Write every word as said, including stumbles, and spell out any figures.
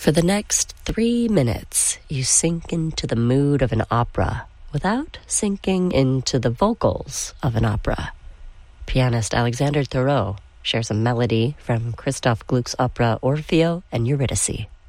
For the next three minutes, you sink into the mood of an opera without sinking into the vocals of an opera. Pianist Alexander Thoreau shares a melody from Christoph Gluck's opera Orfeo and Eurydice.